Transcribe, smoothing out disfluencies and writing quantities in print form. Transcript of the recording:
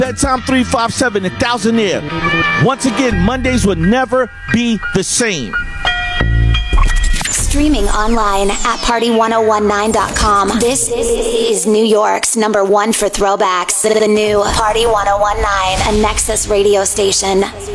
Bedtime 357 and Thousandaire. Once again, Mondays will never be the same. Streaming online at party1019.com. This is New York's #1 for throwbacks. The new Party 1019, a Nexus radio station.